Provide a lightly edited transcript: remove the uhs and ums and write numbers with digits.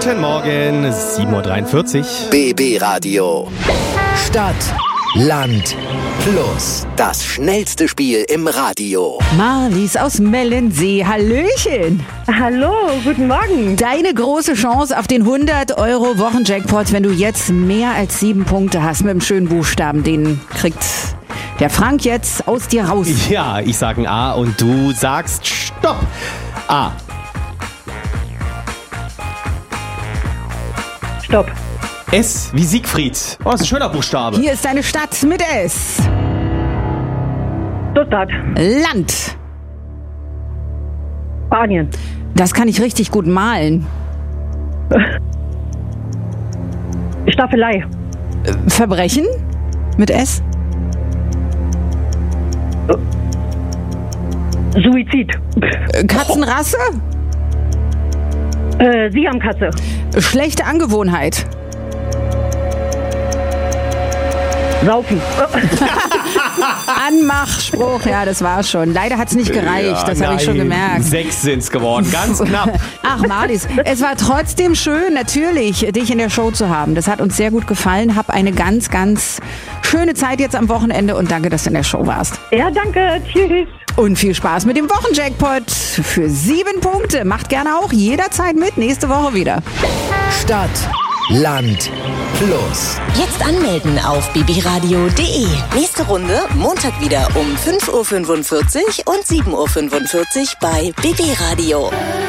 Guten Morgen, 7.43 Uhr. BB Radio. Stadt, Land, Plus. Das schnellste Spiel im Radio. Marlies aus Mellensee, hallöchen. Hallo, guten Morgen. Deine große Chance auf den 100€ Wochenjackpot, wenn du jetzt mehr als 7 Punkte hast mit einem schönen Buchstaben. Den kriegt der Frank jetzt aus dir raus. Ja, ich sag ein A und du sagst Stopp. A. Stopp. S wie Siegfried. Oh, das ist ein schöner Buchstabe. Hier ist deine Stadt mit S. Stuttgart. Land. Spanien. Das kann ich richtig gut malen. Staffelei. Verbrechen mit S. Suizid. Katzenrasse. Siamkatze. Schlechte Angewohnheit. Saufen. Anmachspruch, ja, das war's schon. Leider hat's nicht gereicht, das habe ich schon gemerkt. 6 sind's geworden, ganz knapp. Ach, Marlies, es war trotzdem schön, natürlich, dich in der Show zu haben. Das hat uns sehr gut gefallen. Hab eine ganz, ganz schöne Zeit jetzt am Wochenende und danke, dass du in der Show warst. Ja, danke. Tschüss. Und viel Spaß mit dem Wochenjackpot für 7 Punkte. Macht gerne auch jederzeit mit, nächste Woche wieder. Stadt, Land, Plus. Jetzt anmelden auf bbradio.de. Nächste Runde Montag wieder um 5.45 Uhr und 7.45 Uhr bei BB Radio.